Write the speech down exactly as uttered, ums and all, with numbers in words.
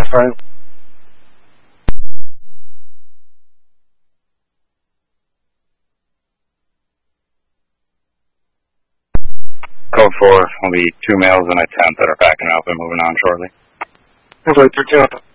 Right. Code four will be two males and a tent that are backing up and moving on shortly. Okay, thirteen.